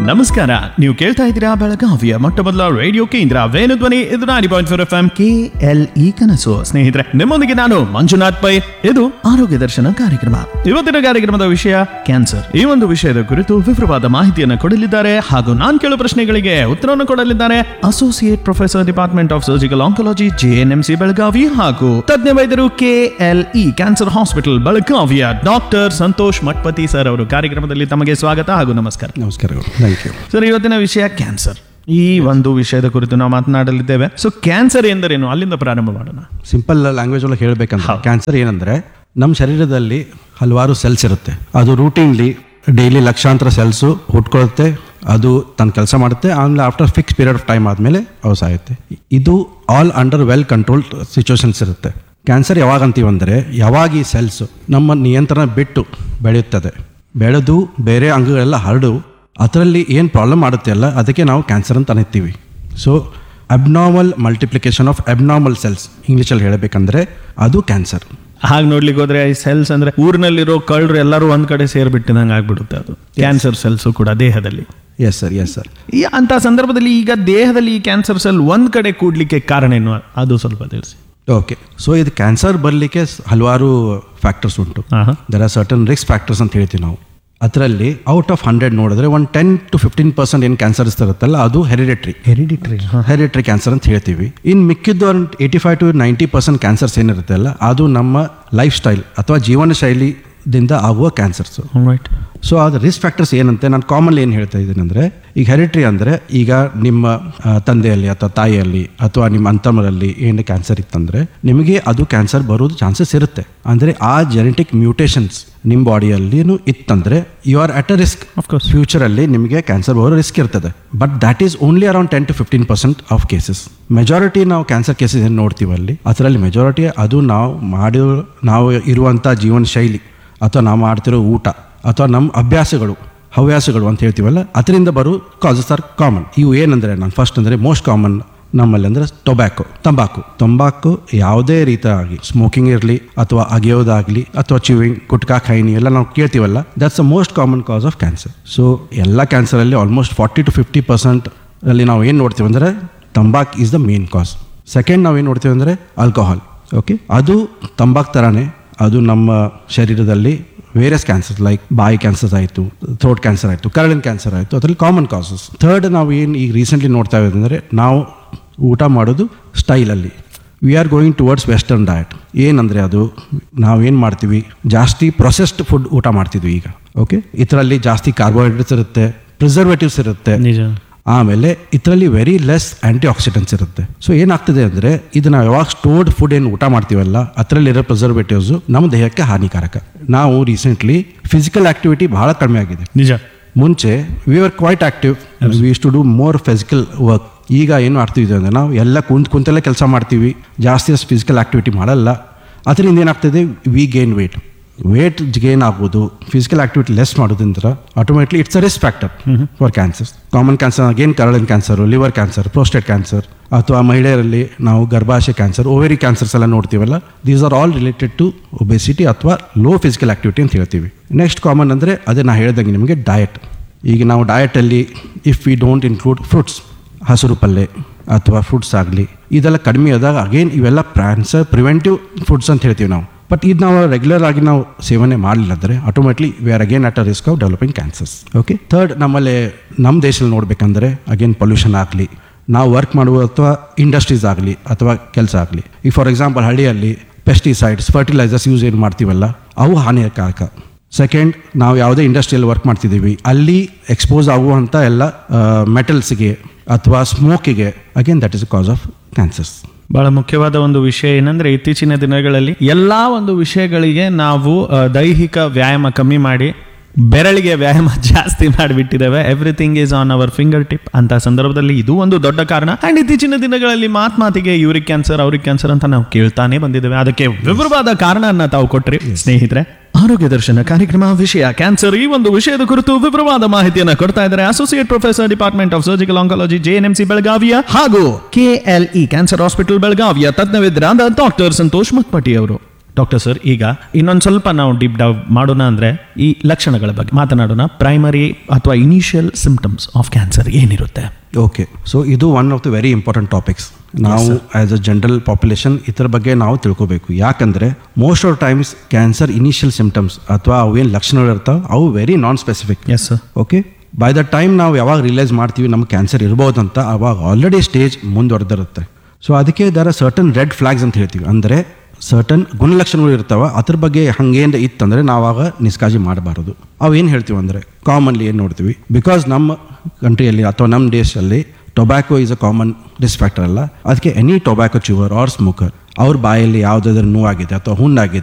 ನಮಸ್ಕಾರ. ನೀವು ಕೇಳ್ತಾ ಇದ್ದೀರಾ ಬೆಳಗಾವಿಯ ಮೊಟ್ಟ ಮೊದಲ ರೇಡಿಯೋ ಕೇಂದ್ರ ವೇಣುಧ್ವನಿ. ಇದು 90.4 FM KLE ಕನಸು. ಸ್ನೇಹಿತರೆ, ನಿಮ್ಮೊಂದಿಗೆ ನಾನು ಮಂಜುನಾಥ್ ಪೈ. ಇದು ಆರೋಗ್ಯ ದರ್ಶನ ಕಾರ್ಯಕ್ರಮ. ಇವತ್ತಿನ ಕಾರ್ಯಕ್ರಮದ ವಿಷಯ ಕ್ಯಾನ್ಸರ್. ಈ ಒಂದು ವಿಷಯದ ಕುರಿತು ವಿವರವಾದ ಮಾಹಿತಿಯನ್ನು ಕೊಡಲಿದ್ದಾರೆ ಹಾಗೂ ನಾನು ಕೇಳುವ ಪ್ರಶ್ನೆಗಳಿಗೆ ಉತ್ತರವನ್ನು ಕೊಡಲಿದ್ದಾರೆ associate professor department of surgical oncology JNMC Belagavi ಹಾಗೂ ತಜ್ಞ ವೈದ್ಯರು KLE ಕ್ಯಾನ್ಸರ್ ಹಾಸ್ಪಿಟಲ್ ಬೆಳಗಾವಿಯ ಡಾಕ್ಟರ್ ಸಂತೋಷ್ ಮಠಪತಿ ಸರ್ ಅವರು. ಕಾರ್ಯಕ್ರಮದಲ್ಲಿ ತಮಗೆ ಸ್ವಾಗತ ಹಾಗೂ ನಮಸ್ಕಾರ. ನಮಸ್ಕಾರಗಳು. Thank you sir. ಇವತ್ತಿನ ವಿಷಯ ಕ್ಯಾನ್ಸರ್. ಈ ಒಂದು ವಿಷಯದ ಕುರಿತು ನಾವು ಮಾತನಾಡಲಿದ್ದೇವೆ. ಸೊ ಕ್ಯಾನ್ಸರ್ ಎಂದರೇನು, ಅಲ್ಲಿಂದ ಪ್ರಾರಂಭ ಮಾಡೋಣ. ಸಿಂಪಲ್ ಲ್ಯಾಂಗ್ವೇಜ್ ಒಳಗೆ ಹೇಳ್ಬೇಕಂದ್ರೆ ಕ್ಯಾನ್ಸರ್ ಏನಂದ್ರೆ ನಮ್ಮ ಶರೀರದಲ್ಲಿ ಹಲವಾರು ಸೆಲ್ಸ್ ಇರುತ್ತೆ. ಅದು ರೂಟೀನ್ಲಿ ಡೈಲಿ ಲಕ್ಷಾಂತರ ಸೆಲ್ಸು ಹುಟ್ಕೊಳ್ಳುತ್ತೆ, ಅದು ತನ್ನ ಕೆಲಸ ಮಾಡುತ್ತೆ. ಆಮೇಲೆ after fix period of time ಆದಮೇಲೆ ಅವು ಸಾಯುತ್ತೆ. ಇದು all under well controlled situations ಇರುತ್ತೆ. ಕ್ಯಾನ್ಸರ್ ಯಾವಾಗ ಅಂತೀವಂದರೆ, ಯಾವಾಗ ಈ ಸೆಲ್ಸು ನಮ್ಮ ನಿಯಂತ್ರಣ ಬಿಟ್ಟು ಬೆಳೆಯುತ್ತದೆ, ಬೆಳೆದು ಬೇರೆ ಅಂಗಗಳೆಲ್ಲ ಹರಡು ಅದರಲ್ಲಿ ಏನು ಪ್ರಾಬ್ಲಮ್ ಮಾಡುತ್ತೆ ಅಲ್ಲ, ಅದಕ್ಕೆ ನಾವು ಕ್ಯಾನ್ಸರ್ ಅಂತ ಅನ್ನಿತೀವಿ. So abnormal multiplication of abnormal cells ಇಂಗ್ಲೀಷಲ್ಲಿ ಹೇಳಬೇಕಂದ್ರೆ ಅದು ಕ್ಯಾನ್ಸರ್. ಹಾಗೆ ನೋಡ್ಲಿಕ್ಕೆ ಹೋದ್ರೆ ಈ ಸೆಲ್ಸ್ ಅಂದ್ರೆ ಊರಿನಲ್ಲಿರೋ ಕಳ್ಳರು ಎಲ್ಲರೂ ಒಂದ್ ಕಡೆ ಸೇರ್ಬಿಟ್ಟಿದಂಗೆ ಆಗ್ಬಿಡುತ್ತೆ. ಅದು ಕ್ಯಾನ್ಸರ್ ಸೆಲ್ಸ್ ಕೂಡ ದೇಹದಲ್ಲಿ. Yes sir. ಈ ಅಂತ ಸಂದರ್ಭದಲ್ಲಿ ಈಗ ದೇಹದಲ್ಲಿ ಈ ಕ್ಯಾನ್ಸರ್ ಸೆಲ್ ಒಂದ್ ಕಡೆ ಕೂಡ್ಲಿಕ್ಕೆ ಕಾರಣ ಏನು, ಅದು ಸ್ವಲ್ಪ ತಿಳಿಸಿ. ಓಕೆ. ಸೊ ಇದು ಕ್ಯಾನ್ಸರ್ ಬರಲಿಕ್ಕೆ ಹಲವಾರು ಫ್ಯಾಕ್ಟರ್ಸ್ ಉಂಟು. There are certain risk factors ಅಂತ ಹೇಳ್ತೀವಿ ನಾವು. ಅದರಲ್ಲಿ ಔಟ್ ಆಫ್ 100 ನೋಡಿದ್ರೆ ಒಂದು 10 to 15% ಏನು ಕ್ಯಾನ್ಸರ್ಸ್ ಇರುತ್ತಲ್ಲ, ಅದು ಹೆರಿಡಿಟ್ರಿ ಕ್ಯಾನ್ಸರ್ ಅಂತ ಹೇಳ್ತೀವಿ. ಇನ್ನು ಮಿಕ್ಕಿದ್ದು 85 to 90% ಕ್ಯಾನ್ಸರ್ಸ್ ಏನಿರುತ್ತಲ್ಲ, ಅದು ನಮ್ಮ ಲೈಫ್ ಸ್ಟೈಲ್ ಅಥವಾ ಜೀವನ ಶೈಲಿದಿಂದ ಆಗುವ ಕ್ಯಾನ್ಸರ್ಸ್. ರೈಟ್. ಸೊ ಅದು ರಿಸ್ಕ್ ಫ್ಯಾಕ್ಟರ್ಸ್ ಏನಂತೆ ನಾನು ಕಾಮನ್ಲಿ ಏನು ಹೇಳ್ತಾ ಇದ್ದೀನಿ ಅಂದರೆ, ಈಗ ಹೆರಿಟ್ರಿ ಅಂದರೆ ಈಗ ನಿಮ್ಮ ತಂದೆಯಲ್ಲಿ ಅಥವಾ ತಾಯಿಯಲ್ಲಿ ಅಥವಾ ನಿಮ್ಮ ಅಂತಮರಲ್ಲಿ ಏನು ಕ್ಯಾನ್ಸರ್ ಇತ್ತಂದರೆ ನಿಮಗೆ ಅದು ಕ್ಯಾನ್ಸರ್ ಬರೋದು ಚಾನ್ಸಸ್ ಇರುತ್ತೆ. ಅಂದರೆ ಆ ಜೆನೆಟಿಕ್ ಮ್ಯೂಟೇಷನ್ಸ್ ನಿಮ್ಮ ಬಾಡಿಯಲ್ಲಿನೂ ಇತ್ತಂದರೆ you are at a risk. ಫ್ಯೂಚರಲ್ಲಿ ನಿಮಗೆ ಕ್ಯಾನ್ಸರ್ ಬರೋ ರಿಸ್ಕ್ ಇರ್ತದೆ. But that is only around 10 to 15% of cases. Majority ನಾವು ಕ್ಯಾನ್ಸರ್ ಕೇಸಸ್ ಏನು ನೋಡ್ತೀವಲ್ಲಿ ಅದರಲ್ಲಿ ಮೆಜಾರಿಟಿ ಅದು ನಾವು ಇರುವಂಥ ಜೀವನ ಶೈಲಿ ಅಥವಾ ನಾವು ಮಾಡ್ತಿರೋ ಊಟ ಅಥವಾ ನಮ್ಮ ಹವ್ಯಾಸಗಳು ಅಂತ ಹೇಳ್ತೀವಲ್ಲ, ಅದರಿಂದ ಬರೋ ಕಾಸಸ್ ಆರ್ ಕಾಮನ್. ಇವು ಏನಂದರೆ, ನಾನು ಫಸ್ಟ್ ಅಂದರೆ ಮೋಸ್ಟ್ ಕಾಮನ್ ನಮ್ಮಲ್ಲಿ ಅಂದರೆ ತಂಬಾಕು ಯಾವುದೇ ರೀತಿಯಾಗಿ ಸ್ಮೋಕಿಂಗ್ ಇರಲಿ ಅಥವಾ ಅಗೆಯೋದಾಗಲಿ ಅಥವಾ ಚ್ಯೂವಿಂಗ್, ಗುಟ್ಕಾ, ಖೈನಿ ಎಲ್ಲ ನಾವು ಕೇಳ್ತೀವಲ್ಲ, that's the most common cos of cancer. So ಎಲ್ಲ ಕ್ಯಾನ್ಸರಲ್ಲಿ ಆಲ್ಮೋಸ್ಟ್ 40 to 50% ಅಲ್ಲಿ ನಾವು ಏನು ನೋಡ್ತೀವಿ ಅಂದರೆ ತಂಬಾಕು is the main cause. Second ನಾವು ಏನು ನೋಡ್ತೀವಿ ಅಂದರೆ ಆಲ್ಕೋಹಾಲ್. ಓಕೆ, ಅದು ತಂಬಾಕು ಥರನೇ ಅದು ನಮ್ಮ ಶರೀರದಲ್ಲಿ ವೇರಿಯಸ್ ಕ್ಯಾನ್ಸರ್ಸ್ ಲೈಕ್ ಬಾಯಿ ಕ್ಯಾನ್ಸರ್ಸ್ ಆಯಿತು, ಥ್ರೋಟ್ ಕ್ಯಾನ್ಸರ್ ಆಯಿತು, ಕರಳಿನ ಕ್ಯಾನ್ಸರ್ ಆಯಿತು, ಅದರಲ್ಲಿ ಕಾಮನ್ ಕಾಸಸ್. ಥರ್ಡ್ ನಾವು ಏನು ಈಗ ರೀಸೆಂಟ್ಲಿ ನೋಡ್ತಾ ಇರೋದು ಅಂದರೆ, ನಾವು ಊಟ ಮಾಡೋದು ಸ್ಟೈಲಲ್ಲಿ we are going towards western diet. ಏನಂದರೆ ಅದು ನಾವೇನು ಮಾಡ್ತೀವಿ, ಜಾಸ್ತಿ ಪ್ರೊಸೆಸ್ಡ್ ಫುಡ್ ಊಟ ಮಾಡ್ತಿದ್ವಿ ಈಗ. ಓಕೆ, ಇದರಲ್ಲಿ ಜಾಸ್ತಿ ಕಾರ್ಬೋಹೈಡ್ರೇಟ್ಸ್ ಇರುತ್ತೆ, ಪ್ರಿಸರ್ವೇಟಿವ್ಸ್ ಇರುತ್ತೆ, ಆಮೇಲೆ ಇದರಲ್ಲಿ ವೆರಿ ಲೆಸ್ ಆ್ಯಂಟಿ ಆಕ್ಸಿಡೆಂಟ್ಸ್ ಇರುತ್ತೆ. ಸೊ ಏನಾಗ್ತದೆ ಅಂದರೆ, ಇದು ನಾವು ಯಾವಾಗ ಸ್ಟೋರ್ಡ್ ಫುಡ್ ಏನು ಊಟ ಮಾಡ್ತೀವಲ್ಲ ಅದರಲ್ಲಿರೋ ಪ್ರಿಸರ್ವೇಟಿವ್ಸು ನಮ್ಮ ದೇಹಕ್ಕೆ ಹಾನಿಕಾರಕ. ನಾವು ರೀಸೆಂಟ್ಲಿ ಫಿಸಿಕಲ್ ಆಕ್ಟಿವಿಟಿ ಬಹಳ ಕಡಿಮೆ ಆಗಿದೆ. ನಿಜ. ಮುಂಚೆ we are quite active, we use to do more physical work. ಈಗ ಏನು ಮಾಡ್ತಿದ್ವಿ ಅಂದರೆ, ನಾವು ಎಲ್ಲ ಕುಂತಲ್ಲೇ ಕೆಲಸ ಮಾಡ್ತೀವಿ, ಜಾಸ್ತಿ ಫಿಸಿಕಲ್ ಆಕ್ಟಿವಿಟಿ ಮಾಡಲ್ಲ. ಅದರಿಂದ ಏನಾಗ್ತದೆ, ವಿ ಗೇನ್ ವೇಟ್ ಗೇನ್ ಆಗ್ಬೋದು. ಫಿಸಿಕಲ್ ಆಕ್ಟಿವಿಟಿ ಲೆಸ್ ಮಾಡೋದ್ರಿಂದ automatically it's a risk factor for cancers. Common cancer again ಕರಳಿನ cancer, liver cancer, prostate cancer, ಅಥವಾ ಮಹಿಳೆಯರಲ್ಲಿ ನಾವು ಗರ್ಭಾಶಯ ಕ್ಯಾನ್ಸರ್, ಓವೇರಿ ಕ್ಯಾನ್ಸರ್ಸ್ ಎಲ್ಲ ನೋಡ್ತೀವಲ್ಲ, these are all related to obesity ಅಥವಾ ಲೋ ಫಿಸಿಕಲ್ ಆಕ್ಟಿವಿಟಿ ಅಂತ ಹೇಳ್ತೀವಿ. ನೆಕ್ಸ್ಟ್ ಕಾಮನ್ ಅಂದರೆ ಅದೇ ನಾ ಹೇಳ್ದಂಗೆ ನಿಮಗೆ ಡಯಟ್. ಈಗ ನಾವು ಡಯಟಲ್ಲಿ if we don't include fruits, ಹಸಿರು ಪಲ್ಯ ಅಥವಾ ಫ್ರೂಟ್ಸ್ ಆಗಲಿ, ಇದೆಲ್ಲ ಕಡಿಮೆ ಆದಾಗ ಅಗೇನ್ ಇವೆಲ್ಲ ಪ್ರಿವೆಂಟಿವ್ ಫುಡ್ಸ್ ಅಂತ ಹೇಳ್ತೀವಿ ನಾವು. ಬಟ್ ಇದು ನಾವು ರೆಗ್ಯುಲರ್ ಆಗಿ ನಾವು ಸೇವನೆ ಮಾಡಲಿಲ್ಲ ಅಂದರೆ automatically we are again at a risk of developing cancers. Okay. Third, ನಮ್ಮಲ್ಲಿ ನಮ್ಮ ದೇಶದಲ್ಲಿ ನೋಡಬೇಕಂದ್ರೆ ಅಗೇನ್ ಪೊಲ್ಯೂಷನ್ ಆಗಲಿ, ನಾವು ವರ್ಕ್ ಮಾಡುವ ಅಥವಾ ಇಂಡಸ್ಟ್ರೀಸ್ ಆಗಲಿ ಅಥವಾ ಕೆಲಸ ಆಗಲಿ, ಈಗ ಫಾರ್ ಎಕ್ಸಾಂಪಲ್ ಹಳ್ಳಿಯಲ್ಲಿ ಪೆಸ್ಟಿಸೈಡ್ಸ್, ಫರ್ಟಿಲೈಸರ್ಸ್ ಯೂಸ್ ಏನು ಮಾಡ್ತೀವಲ್ಲ, ಅವು ಹಾನಿಕಾರಕ. ಸೆಕೆಂಡ್, ನಾವು ಯಾವುದೇ ಇಂಡಸ್ಟ್ರಿಯಲ್ಲಿ ವರ್ಕ್ ಮಾಡ್ತಿದ್ದೀವಿ ಅಲ್ಲಿ ಎಕ್ಸ್ಪೋಸ್ ಆಗುವಂಥ ಎಲ್ಲ ಮೆಟಲ್ಸ್ಗೆ ಅಥವಾ ಸ್ಮೋಕಿಗೆ, again that is a cos of cancers. ಬಹಳ ಮುಖ್ಯವಾದ ಒಂದು ವಿಷಯ ಏನಂದ್ರೆ, ಇತ್ತೀಚಿನ ದಿನಗಳಲ್ಲಿ ಎಲ್ಲಾ ಒಂದು ವಿಷಯಗಳಿಗೆ ನಾವು ದೈಹಿಕ ವ್ಯಾಯಾಮ ಕಮ್ಮಿ ಮಾಡಿ ಬೆರಳಿಗೆ ವ್ಯಾಯಾಮ ಜಾಸ್ತಿ ಮಾಡಿಬಿಟ್ಟಿದ್ದೇವೆ. Everything is on hour finger tip ಅಂತ ಸಂದರ್ಭದಲ್ಲಿ ಇದು ಒಂದು ದೊಡ್ಡ ಕಾರಣ. ಅಂಡ್ ಇತ್ತೀಚಿನ ದಿನಗಳಲ್ಲಿ ಮಾತಿಗೆ ಯೂರಿಕ್ ಕ್ಯಾನ್ಸರ್ ಅಂತ ನಾವು ಕೇಳ್ತಾನೆ ಬಂದಿದ್ದೇವೆ. ಅದಕ್ಕೆ ವಿವರವಾದ ಕಾರಣವನ್ನ ತಾವು ಕೊಟ್ರಿ. ಸ್ನೇಹಿತರೆ, ಆರೋಗ್ಯ ದರ್ಶನ ಕಾರ್ಯಕ್ರಮ ವಿಷಯ ಕ್ಯಾನ್ಸರ್. ಈ ಒಂದು ವಿಷಯದ ಕುರಿತು ವಿವರವಾದ ಮಾಹಿತಿಯನ್ನು ಕೊಡ್ತಾ ಇದ್ದಾರೆ associate professor department of surgical oncology JNMC ಬೆಳಗಾವಿಯ ಹಾಗೂ KLE ಕ್ಯಾನ್ಸರ್ ಹಾಸ್ಪಿಟಲ್ ಬೆಳಗಾವಿಯ ತಜ್ಞ ವೈದ್ಯರಾದ ಡಾಕ್ಟರ್ ಸಂತೋಷ್ ಮಠಪತಿ ಅವರು. ಡಾಕ್ಟರ್ ಸರ್, ಈಗ ಇನ್ನೊಂದು ಸ್ವಲ್ಪ ನಾವು ಡೀಪ್ ಡೌನ್ ಮಾಡೋಣ ಅಂದರೆ ಈ ಲಕ್ಷಣಗಳ ಬಗ್ಗೆ ಮಾತನಾಡೋಣ. ಪ್ರೈಮರಿ ಅಥವಾ ಇನಿಷಿಯಲ್ ಸಿಂಪ್ಟಮ್ಸ್ ಆಫ್ ಕ್ಯಾನ್ಸರ್ ಏನಿರುತ್ತೆ? ಓಕೆ, ಸೊ ಇದು one of the very important topics. ನಾವು ಆ್ಯಸ್ ಅ ಜನರಲ್ ಪಾಪ್ಯುಲೇಷನ್ ಇದ್ರ ಬಗ್ಗೆ ನಾವು ತಿಳ್ಕೊಬೇಕು. ಯಾಕಂದರೆ most of times cancer initial symptoms ಅಥವಾ ಅವು ಏನು ಲಕ್ಷಣಗಳು ಇರ್ತಾವೆ ಅವು very non specific. Yes sir. Okay, by the time ನಾವು ಯಾವಾಗ ರಿಯಲೈಸ್ ಮಾಡ್ತೀವಿ ನಮ್ಗೆ ಕ್ಯಾನ್ಸರ್ ಇರ್ಬೋದಂತ, ಅವಾಗ ಆಲ್ರೆಡಿ ಸ್ಟೇಜ್ ಮುಂದುವರೆದಿರುತ್ತೆ. ಸೊ ಅದಕ್ಕೆ there are certain red flags ಅಂತ ಹೇಳ್ತೀವಿ. ಅಂದರೆ ಸರ್ಟನ್ ಗುಣಲಕ್ಷಣಗಳು ಇರ್ತಾವೆ, ಅದ್ರ ಬಗ್ಗೆ ಹಂಗೇನು ಇತ್ತಂದರೆ ನಾವಾಗ ನಿಷ್ಕಾಳಜಿ ಮಾಡಬಾರದು. ಅವು ಏನು ಹೇಳ್ತೀವಿ ಅಂದರೆ ಕಾಮನ್ಲಿ ಏನು ನೋಡ್ತೀವಿ, ಬಿಕಾಸ್ ನಮ್ಮ ಕಂಟ್ರಿಯಲ್ಲಿ ಅಥವಾ ನಮ್ಮ ದೇಶದಲ್ಲಿ tobacco is a common risk factor ಅಲ್ಲ. ಅದಕ್ಕೆ ಎನಿ ಟೊಬ್ಯಾಕೋ ಚ್ಯೂವರ್ ಆರ್ ಸ್ಮೋಕರ್ ಅವ್ರ ಬಾಯಲ್ಲಿ ಯಾವುದಾದ್ರೂ ನೋವಾಗಿದೆ ಅಥವಾ ಹುಣ್ಣಾಗಿದೆ